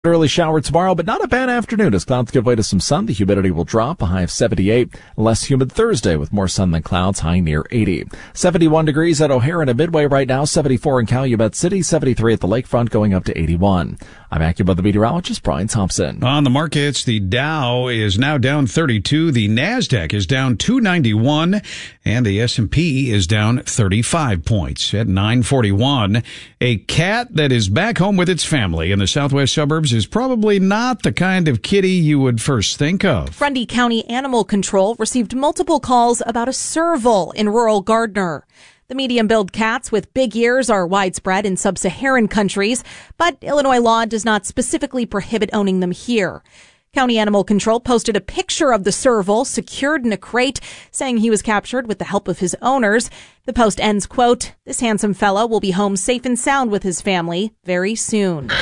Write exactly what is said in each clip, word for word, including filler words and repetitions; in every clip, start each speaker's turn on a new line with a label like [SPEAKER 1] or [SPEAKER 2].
[SPEAKER 1] Early shower tomorrow, but not a bad afternoon as clouds give way to some sun. The humidity will drop, a high of seventy-eight. Less humid Thursday with more sun than clouds, high near eighty. seventy-one degrees at O'Hare and at Midway right now, seventy-four in Calumet City, seventy-three at the lakefront, going up to eighty-one. I'm AccuWeather meteorologist Brian Thompson.
[SPEAKER 2] On the markets, the Dow is now down thirty-two, the Nasdaq is down two ninety-one, and the S and P is down thirty-five points at nine forty-one. A cat that is back home with its family in the southwest suburbs is probably not the kind of kitty you would first think of.
[SPEAKER 3] Grundy County Animal Control received multiple calls about a serval in rural Gardner. The medium-billed cats with big ears are widespread in sub-Saharan countries, but Illinois law does not specifically prohibit owning them here. County Animal Control posted a picture of the serval secured in a crate, saying he was captured with the help of his owners. The post ends, quote, "This handsome fellow will be home safe and sound with his family very soon."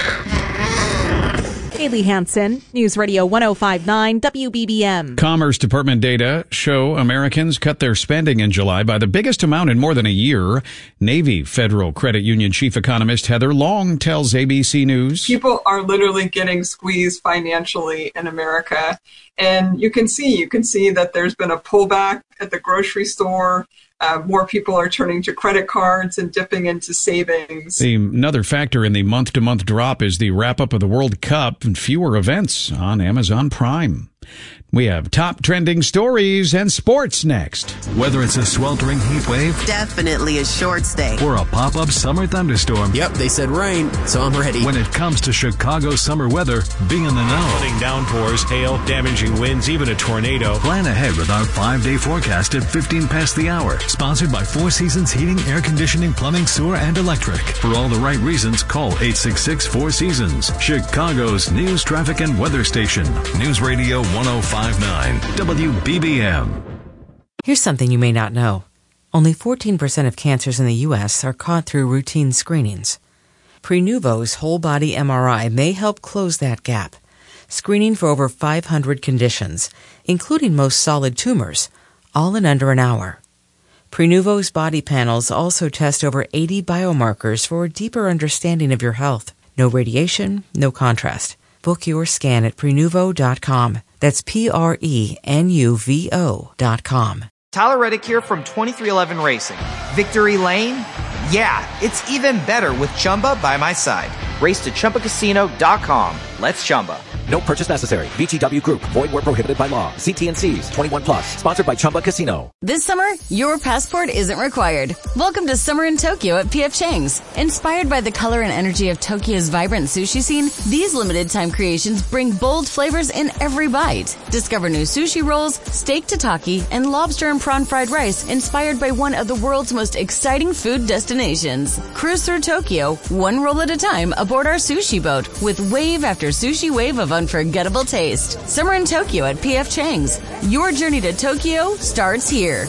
[SPEAKER 3] Haley Hansen, News Radio one oh five point nine W B B M.
[SPEAKER 2] Commerce Department data show Americans cut their spending in July by the biggest amount in more than a year. Navy Federal Credit Union chief economist Heather Long tells A B C News.
[SPEAKER 4] People are literally getting squeezed financially in America. And you can see, you can see that there's been a pullback at the grocery store. Uh, more people are turning to credit cards and dipping into savings.
[SPEAKER 2] The, another factor in the month-to-month drop is the wrap-up of the World Cup and fewer events on Amazon Prime. We have top trending stories and sports next.
[SPEAKER 5] Whether it's a sweltering heat wave,
[SPEAKER 6] definitely a short stay,
[SPEAKER 5] or a pop-up summer thunderstorm.
[SPEAKER 6] Yep, they said rain, so I'm ready.
[SPEAKER 5] When it comes to Chicago summer weather, be in the know.
[SPEAKER 7] Flooding downpours, hail, damaging winds, even a tornado.
[SPEAKER 5] Plan ahead with our five-day forecast at fifteen past the hour. Sponsored by Four Seasons Heating, Air Conditioning, Plumbing, Sewer, and Electric. For all the right reasons, call eight six six, four seasons. Chicago's news, traffic, and weather station. News Radio one oh five point nine W B B M.
[SPEAKER 8] Here's something you may not know. Only fourteen percent of cancers in the U S are caught through routine screenings. Prenuvo's whole-body M R I may help close that gap, screening for over five hundred conditions, including most solid tumors, all in under an hour. Prenuvo's body panels also test over eighty biomarkers for a deeper understanding of your health. No radiation, no contrast. Book your scan at Prenuvo dot com. That's P R E N U V O dot com.
[SPEAKER 9] Tyler Reddick here from twenty-three eleven Racing. Victory Lane? Yeah, it's even better with Chumba by my side. Race to Chumba Casino dot com. Let's Chumba.
[SPEAKER 10] No purchase necessary. V G W Group. Void where prohibited by law. See T and C's. twenty-one plus. Sponsored by Chumba Casino.
[SPEAKER 11] This summer, your passport isn't required. Welcome to Summer in Tokyo at P F Chang's. Inspired by the color and energy of Tokyo's vibrant sushi scene, these limited time creations bring bold flavors in every bite. Discover new sushi rolls, steak tataki, and lobster and prawn fried rice inspired by one of the world's most exciting food destinations. Cruise through Tokyo, one roll at a time aboard our sushi boat with wave after sushi wave of unforgettable taste. Summer in Tokyo at P F Chang's. Your journey to Tokyo starts here.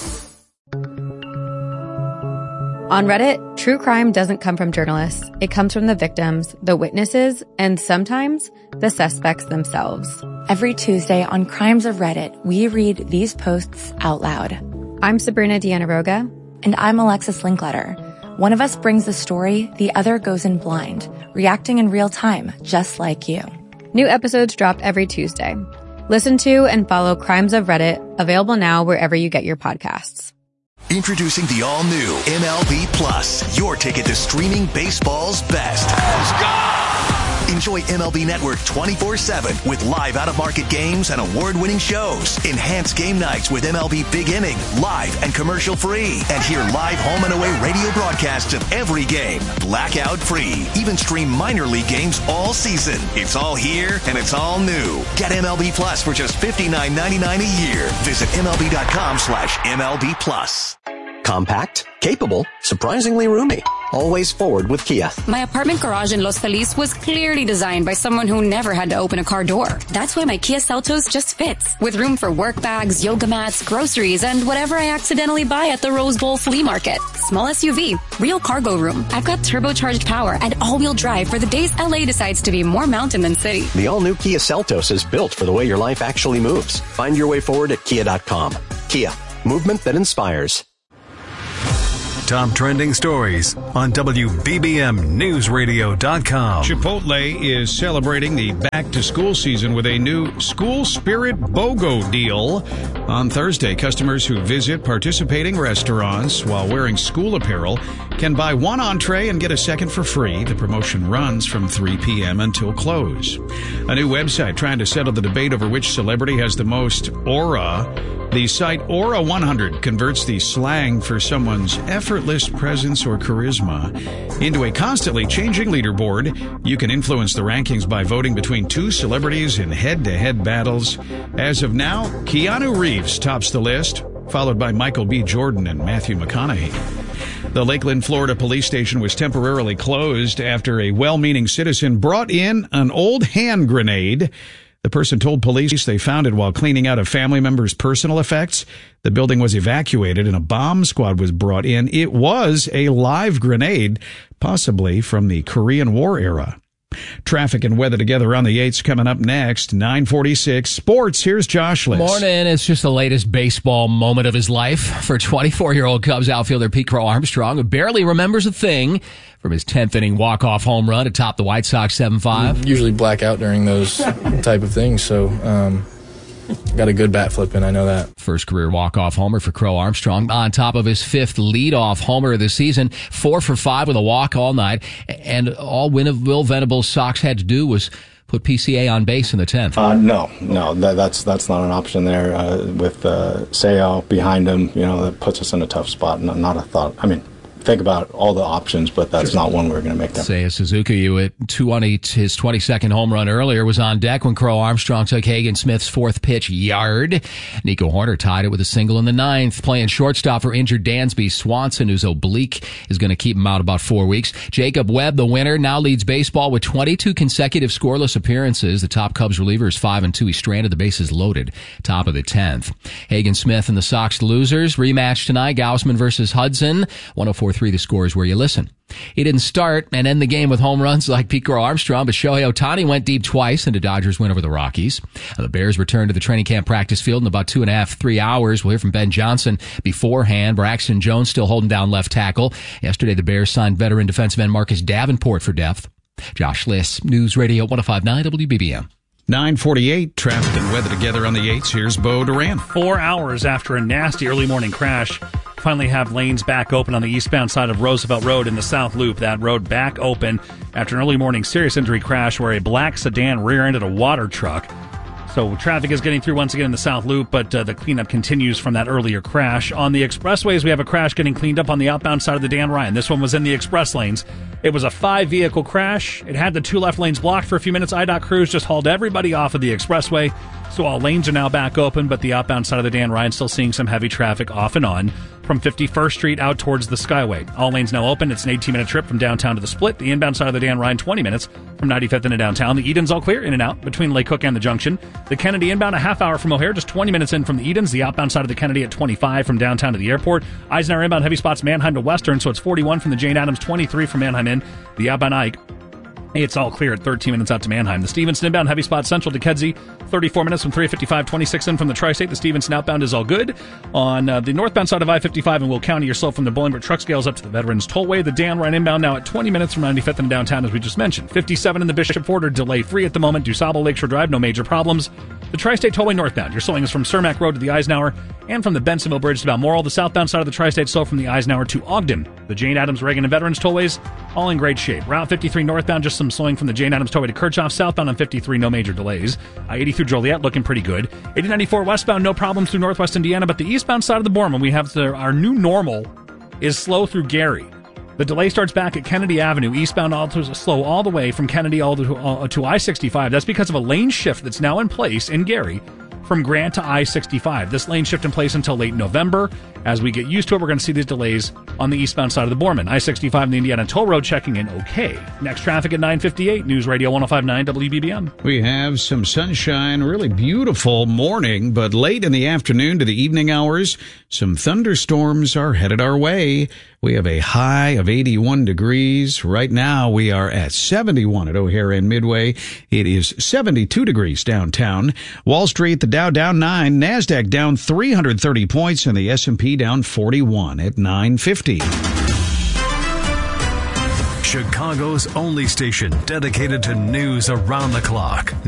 [SPEAKER 12] On Reddit, true crime doesn't come from journalists. It comes from the victims, the witnesses, and sometimes the suspects themselves.
[SPEAKER 13] Every Tuesday on Crimes of Reddit, we read these posts out loud.
[SPEAKER 12] I'm Sabrina Dianaroga.
[SPEAKER 13] And I'm Alexis Linkletter. One of us brings the story, the other goes in blind, reacting in real time, just like you.
[SPEAKER 12] New episodes drop every Tuesday. Listen to and follow Crimes of Reddit, available now wherever you get your podcasts.
[SPEAKER 14] Introducing the all-new M L B Plus, your ticket to streaming baseball's best. Let's go! Enjoy M L B Network twenty-four seven with live out-of-market games and award-winning shows. Enhance game nights with M L B Big Inning, live and commercial-free. And hear live home and away radio broadcasts of every game, blackout-free. Even stream minor league games all season. It's all here and it's all new. Get M L B Plus for just fifty-nine ninety-nine a year. Visit MLB.com slash MLB Plus.
[SPEAKER 15] Compact, capable, surprisingly roomy. Always forward with Kia.
[SPEAKER 16] My apartment garage in Los Feliz was clearly designed by someone who never had to open a car door. That's why my Kia Seltos just fits. With room for work bags, yoga mats, groceries, and whatever I accidentally buy at the Rose Bowl flea market. Small S U V, real cargo room. I've got turbocharged power and all-wheel drive for the days L A decides to be more mountain than city.
[SPEAKER 15] The all-new Kia Seltos is built for the way your life actually moves. Find your way forward at Kia dot com. Kia, movement that inspires.
[SPEAKER 5] top trending stories on W B B M News Radio dot com.
[SPEAKER 2] Chipotle is celebrating the back-to-school season with a new School Spirit BOGO deal. On Thursday, customers who visit participating restaurants while wearing school apparel can buy one entree and get a second for free. The promotion runs from three p.m. until close. A new website trying to settle the debate over which celebrity has the most aura. The site Aura one hundred converts the slang for someone's effortless presence or charisma into a constantly changing leaderboard. You can influence the rankings by voting between two celebrities in head-to-head battles. As of now, Keanu Reeves tops the list, followed by Michael B. Jordan and Matthew McConaughey. The Lakeland, Florida police station was temporarily closed after a well-meaning citizen brought in an old hand grenade. The person told police they found it while cleaning out a family member's personal effects. The building was evacuated and a bomb squad was brought in. It was a live grenade, possibly from the Korean War era. Traffic and weather together on the eights coming up next. nine forty-six Sports. Here's Josh Liss.
[SPEAKER 17] Morning. It's just the latest baseball moment of his life for twenty-four-year-old Cubs outfielder Pete Crow Armstrong, who barely remembers a thing from his tenth inning walk-off home run atop the White Sox seven five.
[SPEAKER 18] Usually black out during those type of things, so um, got a good bat flip in, I know that.
[SPEAKER 17] First career walk-off homer for Crow Armstrong on top of his fifth lead-off homer of the season. Four for five with a walk all night, and all Will Venables' Sox had to do was put P C A on base in the tenth.
[SPEAKER 19] Uh, no, no, that, that's that's not an option there. Uh, with uh, Seiya behind him, you know, that puts us in a tough spot. Not, not a thought. I mean, think about all the options, but that's not one we're going to make them.
[SPEAKER 17] Seiya Suzuki, who hit two on eight, his twenty-second home run earlier, was on deck when Crow Armstrong took Hagen Smith's fourth pitch yard. Nico Horner tied it with a single in the ninth. Playing shortstop for injured Dansby Swanson, whose oblique is going to keep him out about four weeks. Jacob Webb, the winner, now leads baseball with twenty-two consecutive scoreless appearances. The top Cubs reliever is five and two. He stranded the bases loaded, top of the tenth. Hagen Smith and the Sox losers rematch tonight. Gausman versus Hudson. one oh four point three The Score is where you listen. He didn't start and end the game with home runs like Pete Crow Armstrong, but Shohei Ohtani went deep twice in the Dodgers win over the Rockies. The Bears return to the training camp practice field in about two and a half, three hours. We'll hear from Ben Johnson beforehand. Braxton Jones still holding down left tackle. Yesterday, the Bears signed veteran defensive end Marcus Davenport for depth. Josh Liss, News Radio one oh five point nine W B B M.
[SPEAKER 2] nine forty-eight, traffic and weather together on the eights. Here's Bo Duran.
[SPEAKER 20] Four hours after a nasty early morning crash, finally have lanes back open on the eastbound side of Roosevelt Road in the South Loop. That road back open after an early morning serious injury crash where a black sedan rear-ended a water truck. So traffic is getting through once again in the South Loop, but uh, the cleanup continues from that earlier crash. On the expressways, we have a crash getting cleaned up on the outbound side of the Dan Ryan. This one was in the express lanes. It was a five-vehicle crash. It had the two left lanes blocked for a few minutes. I D O T crews just hauled everybody off of the expressway. So all lanes are now back open, but the outbound side of the Dan Ryan still seeing some heavy traffic off and on from fifty-first Street out towards the Skyway. All lanes now open. It's an eighteen-minute trip from downtown to the Split. The inbound side of the Dan Ryan, twenty minutes from ninety-fifth into downtown. The Edens all clear in and out between Lake Cook and the Junction. The Kennedy inbound, a half hour from O'Hare, just twenty minutes in from the Edens. The outbound side of the Kennedy at twenty-five from downtown to the airport. Eisenhower inbound, heavy spots Manheim to Western, so it's forty-one from the Jane Addams, twenty-three from Manheim in. The outbound Ike, it's all clear at thirteen minutes out to Manheim. The Stevenson inbound, heavy spot Central to Kedzie, thirty-four minutes from three fifty-five, twenty-six in from the Tri-State. The Stevenson outbound is all good. On uh, the northbound side of I fifty-five in Will County, you're slow from the Bolingbrook truck scales up to the Veterans Tollway. The Dan Ryan inbound now at twenty minutes from ninety-fifth in downtown, as we just mentioned. fifty-seven in the Bishop Ford are delay-free at the moment. DuSable Lakeshore Drive, no major problems. The Tri-State Tollway northbound, you're slowing us from Cermak Road to the Eisenhower and from the Bensonville Bridge to Balmoral. The southbound side of the Tri-State slow from the Eisenhower to Ogden. The Jane Addams, Reagan, and Veterans Tollways, all in great shape. Route fifty-three northbound, just some slowing from the Jane Addams Tollway to Kirchhoff. Southbound on fifty-three, no major delays. I eighty through Joliet, looking pretty good. eighty ninety-four westbound, no problems through northwest Indiana, but the eastbound side of the Borman, we have the, our new normal is slow through Gary. The delay starts back at Kennedy Avenue, eastbound all to, slow all the way from Kennedy all to, uh, to I sixty-five. That's because of a lane shift that's now in place in Gary from Grant to I sixty-five. This lane shift in place until late November. As we get used to it, we're going to see these delays on the eastbound side of the Borman. I sixty-five and the Indiana Toll Road checking in okay. Next traffic at nine fifty-eight, News Radio one oh five point nine W B B M.
[SPEAKER 2] We have some sunshine, really beautiful morning, but late in the afternoon to the evening hours, some thunderstorms are headed our way. We have a high of eighty-one degrees. Right now, we are at seventy-one at O'Hare and Midway. It is seventy-two degrees downtown. Wall Street, the Dow down nine, NASDAQ down three hundred thirty points, and the S and P down forty-one at nine fifty.
[SPEAKER 5] Chicago's only station dedicated to news around the clock.